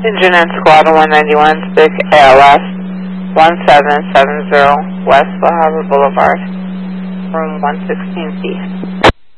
Internet Squad 191, Stick ALS 1770 West La Habra Boulevard, room 116C.